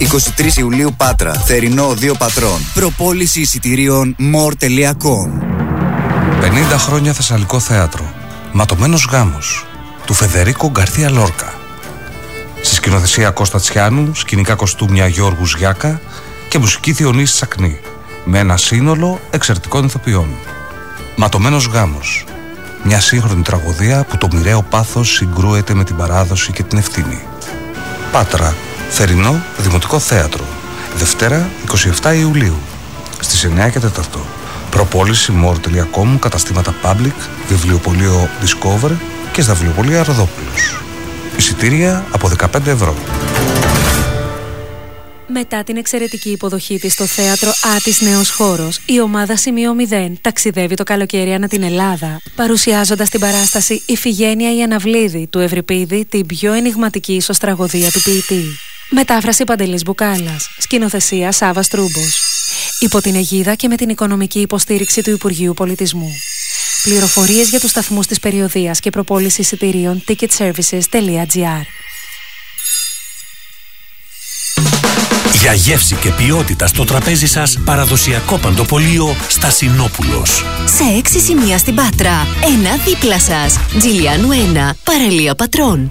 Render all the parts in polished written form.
23 Ιουλίου Πάτρα, θερινό 2 Πατρών. Προπόληση εισιτηρίων more.com. 50 χρόνια Θεσσαλικό θέατρο. Ματωμένος γάμος του Φεδερίκο Γκαρθία Λόρκα. Στη σκηνοθεσία Κώστα Τσιάνου, σκηνικά κοστούμια Γιώργου Γιάκα και μουσική Διονύση Σακνή, με ένα σύνολο εξαιρετικών ηθοποιών. Ματωμένος γάμος. Μια σύγχρονη τραγωδία που το μοιραίο πάθος συγκρούεται με την παράδοση και την ευθύνη. Πάτρα, θερινό Δημοτικό Θέατρο. Δευτέρα 27 Ιουλίου στις 9 και 4. Προπόληση more.com, καταστήματα Public, βιβλιοπωλείο Discover και στα βιβλιοπωλεία Ροδόπουλος. Εισιτήρια από 15 ευρώ. Μετά την εξαιρετική υποδοχή της στο θέατρο Άτης Νέος Χώρος, η ομάδα Σημείο 0 ταξιδεύει το καλοκαίρι ανά την Ελλάδα, παρουσιάζοντας την παράσταση «Ιφηγένεια η Αναβλίδη» του Ευρυπίδη, την πιο ενιγματική ίσως τραγωδία του ποιητή. Μετάφραση Παντελής Μπουκάλας. Σκηνοθεσία Σάββας Τρούμπος. Υπό την αιγίδα και με την οικονομική υποστήριξη του Υπουργείου Πολιτισμού. Πληροφορίες για τους σταθμούς της περιοδείας και προπόληση εισιτηρίων ticketservices.gr. Για γεύση και ποιότητα στο τραπέζι σας, παραδοσιακό παντοπολείο Στασινόπουλος. Σε 6 σημεία στην Πάτρα, ένα δίπλα σας. Τζιλιάνου 1, παραλία Πατρών.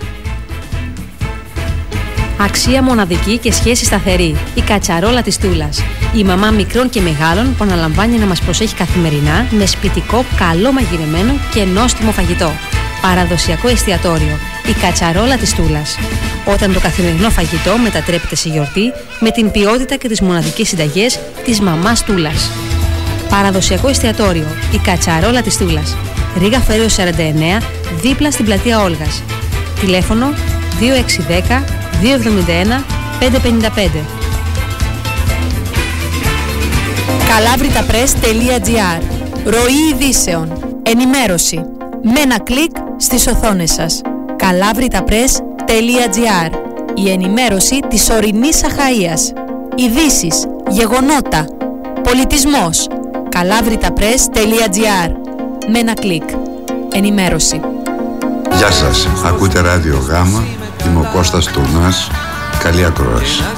Αξία μοναδική και σχέση σταθερή. Η κατσαρόλα της Τούλας. Η μαμά μικρών και μεγάλων που αναλαμβάνει να μας προσέχει καθημερινά με σπιτικό, καλό μαγειρεμένο και νόστιμο φαγητό. Παραδοσιακό εστιατόριο. Η κατσαρόλα της Τούλας. Όταν το καθημερινό φαγητό μετατρέπεται σε γιορτή με την ποιότητα και τις μοναδικές συνταγές της μαμάς Τούλας. Παραδοσιακό εστιατόριο. Η κατσαρόλα της Τούλας. Ρήγα Φέρειο 49, δίπλα στην πλατεία Όλγας. Τηλέφωνο 2610 271 555. Calabria.press.gr. Ροή ειδήσεων. Ενημέρωση. Με ένα κλικ στις οθόνες σας. Calabria.press.gr. Η ενημέρωση της ορεινής Αχαΐας. Ειδήσεις, γεγονότα, πολιτισμός. Calabria.press.gr. Με ένα κλικ. Ενημέρωση. Γεια σας, ακούτε Ράδιο Γάμα, είμαι ο Κώστας Τουρνάς, καλή ακρόαση.